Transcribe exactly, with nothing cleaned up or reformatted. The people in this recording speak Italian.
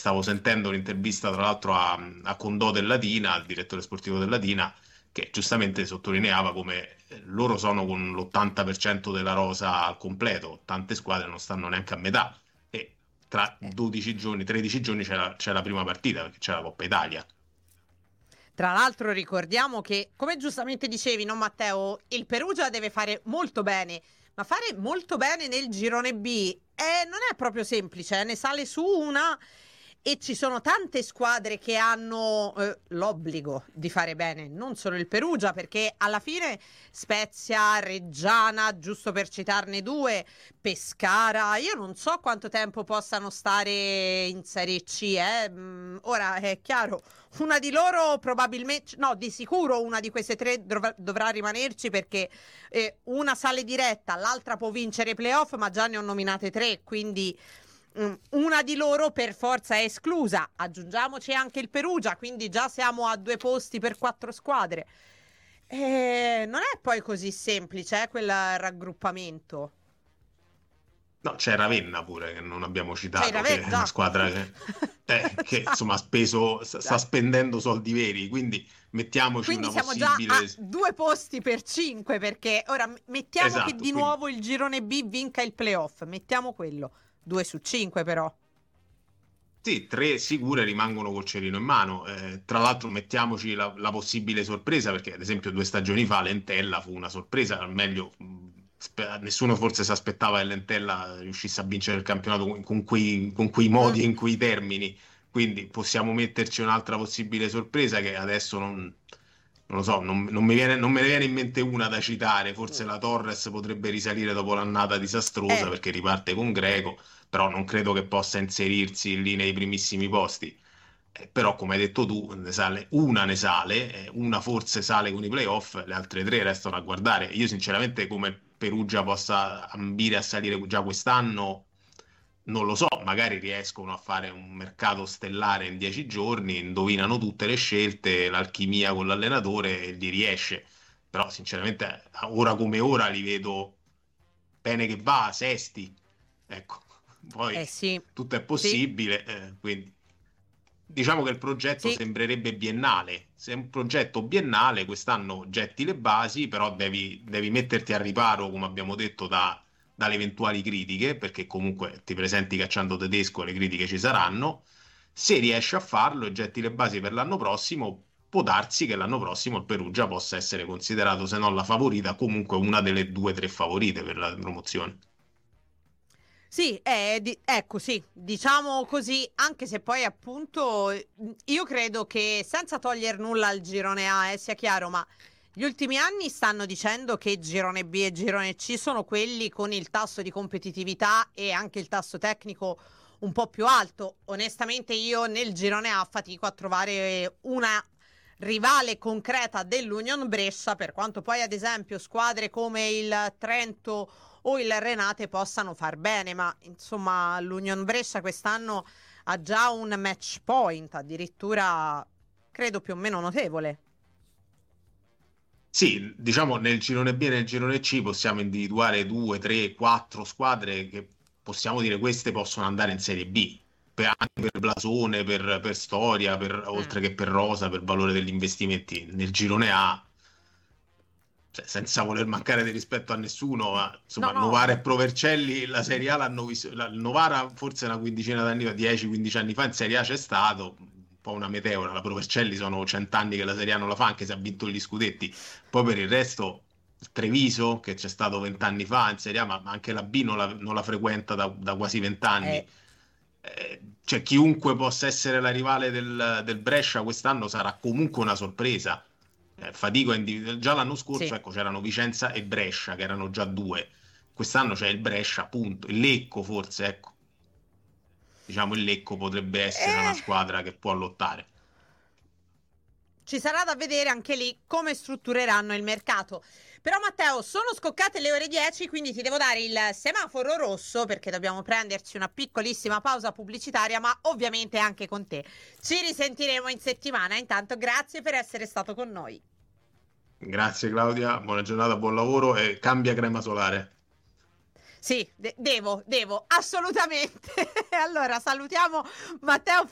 stavo sentendo un'intervista tra l'altro a, a Condò del Latina, al direttore sportivo del Latina, che giustamente sottolineava come loro sono con l'ottanta per cento della rosa al completo, tante squadre non stanno neanche a metà e tra Eh. dodici giorni, tredici giorni c'è la, c'è la prima partita perché c'è la Coppa Italia. Tra l'altro ricordiamo che, come giustamente dicevi, no Matteo, il Perugia deve fare molto bene, ma fare molto bene nel girone B eh, non è proprio semplice, eh, ne sale su una e ci sono tante squadre che hanno eh, l'obbligo di fare bene, non solo il Perugia, perché alla fine Spezia, Reggiana, giusto per citarne due, Pescara, io non so quanto tempo possano stare in Serie C, eh. Mm, ora è chiaro, una di loro probabilmente, no, di sicuro una di queste tre dovrà, dovrà rimanerci perché eh, una sale diretta, l'altra può vincere i playoff, ma già ne ho nominate tre, quindi mm, una di loro per forza è esclusa. Aggiungiamoci anche il Perugia, quindi già siamo a due posti per quattro squadre. Eh, non è poi così semplice, eh, quel raggruppamento. No, c'è Ravenna pure che non abbiamo Cioè, citato, che Rave- è una già. squadra che, eh, che, Già. insomma ha speso, sta sta Già. spendendo soldi veri, quindi mettiamoci Quindi una siamo già a possibile... due posti per cinque, perché ora m- mettiamo che Esatto, di quindi nuovo il girone B vinca il playoff, mettiamo quello, due su cinque però. sì, tre sicure rimangono col cerino in mano. Eh, tra l'altro mettiamoci la, la possibile sorpresa, perché ad esempio due stagioni fa l'Entella fu una sorpresa, al meglio mh, spe- nessuno forse si aspettava che l'Entella riuscisse a vincere il campionato con, con quei, con quei Mm. modi e in quei termini. Quindi possiamo metterci un'altra possibile sorpresa che adesso non, non lo so, non, non mi viene, non me ne viene in mente una da citare. Forse la Torres potrebbe risalire dopo l'annata disastrosa Eh, perché riparte con Greco, però non credo che possa inserirsi lì nei primissimi posti. Eh, però, come hai detto tu, ne sale, una ne sale, eh, una forse sale con i playoff, le altre tre restano a guardare. Io, sinceramente, come il Perugia possa ambire a salire già quest'anno, non lo so. Magari riescono a fare un mercato stellare in dieci giorni, indovinano tutte le scelte, l'alchimia con l'allenatore e gli riesce. Però, sinceramente, ora come ora li vedo bene che va, sesti. Ecco, poi eh sì, tutto è sì, possibile, eh, quindi diciamo che il progetto sì. sembrerebbe biennale. Se è un progetto biennale, quest'anno getti le basi, però devi, devi metterti a riparo, come abbiamo detto, da- dalle eventuali critiche, perché comunque ti presenti cacciando tedesco, le critiche ci saranno. Se riesci a farlo e getti le basi per l'anno prossimo, può darsi che l'anno prossimo il Perugia possa essere considerato, se non la favorita, comunque una delle due o tre favorite per la promozione. Sì, è di- ecco, sì, diciamo così, anche se poi appunto eh, io credo che senza togliere nulla al girone A, eh, sia chiaro, ma gli ultimi anni stanno dicendo che girone B e girone C sono quelli con il tasso di competitività e anche il tasso tecnico un po' più alto. Onestamente io nel girone A fatico a trovare una rivale concreta dell'Union Brescia, per quanto poi ad esempio squadre come il Trento o il Renate possano far bene, ma insomma l'Union Brescia quest'anno ha già un match point, addirittura credo più o meno notevole. Sì, diciamo nel girone B e nel girone C possiamo individuare due, tre, quattro squadre che possiamo dire queste possono andare in Serie B, per- anche per blasone, per, per storia, per- Mm. oltre che per rosa, per valore degli investimenti. Nel girone A, cioè, senza voler mancare di rispetto a nessuno, ma No, insomma no, Novara ma e Provercelli, la Serie A l'hanno visto, la- il Novara forse una quindicina d'anni fa, dieci quindici anni fa in Serie A c'è stato, un po' una meteora, la Provercelli sono cent'anni che la Serie A non la fa, anche se ha vinto gli scudetti. Poi per il resto, il Treviso, che c'è stato vent'anni fa in Serie A, ma, ma anche la B non la, non la frequenta da, da quasi vent'anni. eh, Eh, cioè, chiunque possa essere la rivale del, del Brescia quest'anno sarà comunque una sorpresa. Eh, fatico a individuare. Già l'anno scorso, sì. ecco, c'erano Vicenza e Brescia, che erano già due. Quest'anno c'è il Brescia, appunto. Il Lecco, forse, ecco. Diciamo, il Lecco potrebbe essere una Eh, squadra che può lottare. Ci sarà da vedere anche lì come struttureranno il mercato. Però Matteo, sono scoccate le ore dieci, quindi ti devo dare il semaforo rosso perché dobbiamo prenderci una piccolissima pausa pubblicitaria, ma ovviamente anche con te. Ci risentiremo in settimana. Intanto grazie per essere stato con noi. Grazie Claudia, buona giornata, buon lavoro e cambia crema solare. Sì, de- devo, devo, assolutamente. Allora, salutiamo Matteo